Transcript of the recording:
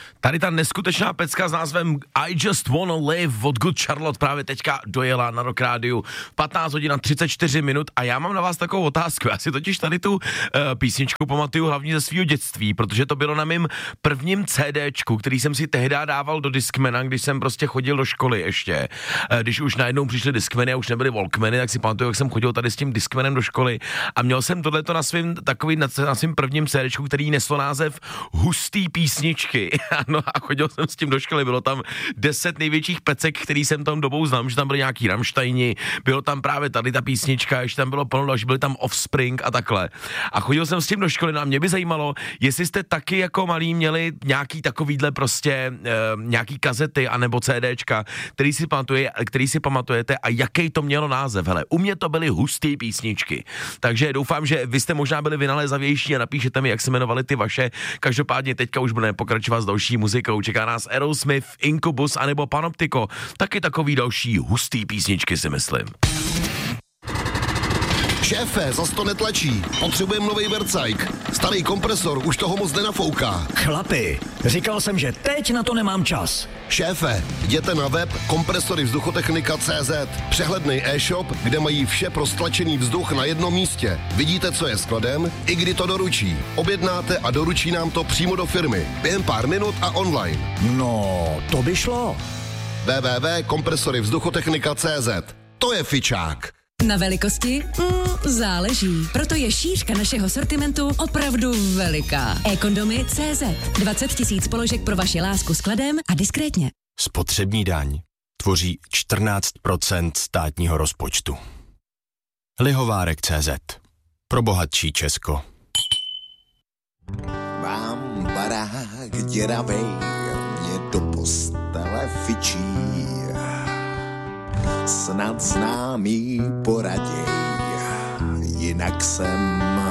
Tady ta neskutečná pecka s názvem I Just Wanna Live od Good Charlotte právě teďka dojela na Rock Rádiu 15 hodin a 34 minut a já mám na vás takovou otázku. Já si totiž tady tu písničku pamatuju hlavně ze svého dětství, protože to bylo na mém prvním CDčku, který jsem si tehdy dával do Discmana, když jsem prostě chodil do školy ještě. Když už najednou přišly Discmany a už nebyly Walkmany, tak si pamatuju, jak jsem chodil tady s tím Discmanem do školy a měl jsem tohleto na svým prvním CDčku, který neslo název Hustý písničky. No a chodil jsem s tím do školy, bylo tam 10 největších pecek, který jsem tam dobou znám, že tam byly nějaký Rammsteini, bylo tam právě tady ta písnička, ještě tam bylo plno další, byly tam Offspring a takhle. A chodil jsem s tím do školy, no a mě by zajímalo, jestli jste taky jako malí měli nějaký takovýhle prostě nějaký kazety anebo CDčka, který si pamatujete a jaký to mělo název. Hele, u mě to byly hustý písničky. Takže doufám, že vy jste možná byli vynalézavější a napíšete mi, jak se jmenovaly ty vaše. Každopádně teďka už budeme pokračovat s další muzikou. Čeká nás Aerosmith, Incubus anebo Panoptico. Taky takový další hustý písničky, si myslím. Šéfe, zas to netlačí. Potřebujeme novej Vercajk. Starý kompresor už toho moc nenafouká. Chlapi, říkal jsem, že teď na to nemám čas. Šéfe, jděte na web kompresorivzduchotechnika.cz. Přehlednej e-shop, kde mají vše pro stlačený vzduch na jednom místě. Vidíte, co je skladem, i kdy to doručí. Objednáte a doručí nám to přímo do firmy. Během pár minut a online. No, to by šlo. www.kompresorivzduchotechnika.cz. To je fičák. Na velikosti? Záleží. Proto je šířka našeho sortimentu opravdu veliká. E-kondomy CZ. 20 000 položek pro vaši lásku s kladem a diskrétně. Spotřební daň tvoří 14% státního rozpočtu. Lihovárek CZ. Pro bohatší Česko. Mám barák děravej, mě do postele fičí. Snad známý poraděj, jinak jsem